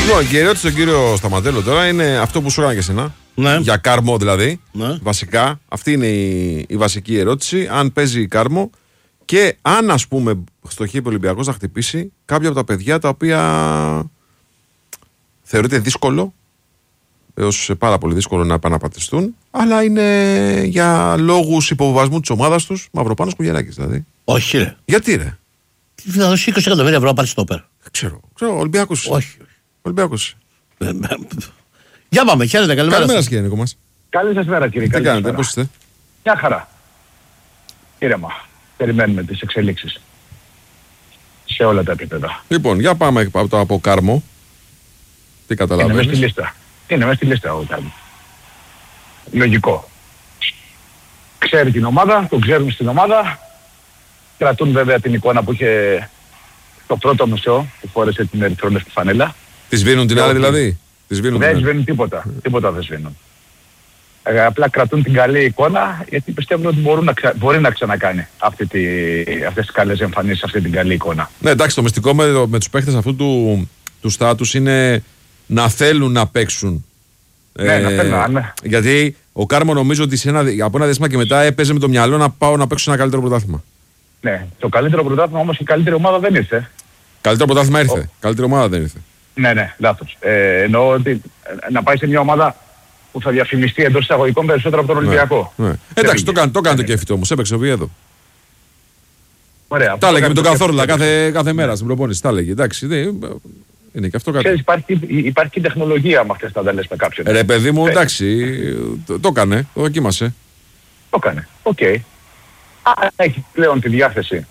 Λοιπόν, και η ερώτηση στον κύριο Σταματέλο τώρα είναι αυτό που σου έκανα και εσένα. Ναι. Για Κάρμο δηλαδή. Ναι. Βασικά, αυτή είναι η βασική ερώτηση. Αν παίζει Κάρμο και αν, ας πούμε, στο χείπο Ολυμπιακός να χτυπήσει κάποια από τα παιδιά τα οποία θεωρείται δύσκολο, έως πάρα πολύ δύσκολο να επαναπατριστούν, αλλά είναι για λόγους υποβιβασμού της ομάδας τους, Μαυροπάνος Κουγεράκης δηλαδή. Όχι, ρε. Γιατί, ρε? Θα δώσει 20 εκατομμύρια ευρώ να πάρει στόπερ. Ξέρω, Ολυμπιακός. Όχι. Ολυμπιακός. Για πάμε, χαίρετε, καλημέρα. Καλημέρα, κύριε Νίκο μας. Καλή σας μέρα, κύριε. Τι κάνετε, πώς είστε? Μια χαρά. Ήρεμα. Περιμένουμε τις εξελίξεις σε όλα τα επίπεδα. Λοιπόν, για πάμε από Κάρμο. Τι καταλαβαίνεις? Είναι μέσα στη λίστα ο Κάρμο. Λογικό. Ξέρει την ομάδα, τον ξέρουν στην ομάδα. Κρατούν βέβαια την εικόνα που είχε το πρώτο μισό που φόρεσε την ερυθρόλευκη φανέλα. Τη σβήνουν την άλλη δηλαδή? Δεν σβήνουν τίποτα. Τίποτα δεν σβήνουν. Απλά κρατούν την καλή εικόνα γιατί πιστεύουν ότι μπορεί να ξανακάνει αυτές τις καλές εμφανίσεις, αυτή την καλή εικόνα. Ναι, εντάξει, το μυστικό με τους παίχτες αυτού του στάτους είναι να θέλουν να παίξουν. Ναι, να θέλουν, ναι. Γιατί ο Κάρμο νομίζω ότι από ένα διάστημα και μετά έπαιζε με το μυαλό να πάω να παίξω ένα καλύτερο πρωτάθλημα. Ναι, το καλύτερο πρωτάθλημα όμως η καλύτερη ομάδα δεν ήρθε. Καλύτερο πρωτάθλημα ήρθε. Καλύτερη ομάδα δεν ήρθε. Ναι, λάθος. Εννοώ ότι να πάει σε μια ομάδα που θα διαφημιστεί εντός εισαγωγικών περισσότερο από τον Ολυμπιακό. Ναι. Εντάξει, το κάνει το κέφι του όμως. Έπαιξε ο Βιέδο. Ωραία. Τα έλεγε με τον Καθόρλα κάθε μέρα στην προπόνηση. Τα έλεγε. Εντάξει, είναι και αυτό κάτι. Ξέρεις, υπάρχει και τεχνολογία με αυτές τα τα λες με κάποιον. Ρε παιδί μου, εντάξει, το έκανε, το δοκίμασε. Το έκανε, οκ. Αν έχει πλέον τη διάθεση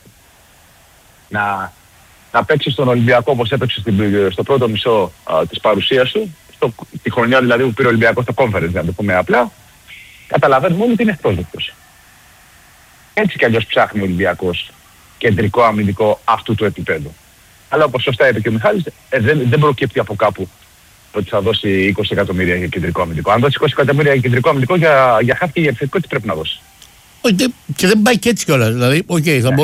να παίξει στον Ολυμπιακό όπως έπαιξε στο πρώτο μισό της παρουσίας του, τη χρονιά δηλαδή που πήρε ο Ολυμπιακός στο conference, να το πούμε απλά, καταλαβαίνουμε όλοι ότι είναι ευπρόσδεκτος. Έτσι κι αλλιώς ψάχνει ο Ολυμπιακός κεντρικό αμυντικό αυτού του επίπεδου. Αλλά όπως σωστά είπε και ο Μιχάλης, δεν προκύπτει από κάπου ότι θα δώσει 20 εκατομμύρια για κεντρικό αμυντικό. Αν δώσει 20 εκατομμύρια για κεντρικό αμυντικό, για χάφη και για επιθετικό, τι πρέπει να δώσει? Και δεν πάει και έτσι κιόλας. Δηλαδή, θα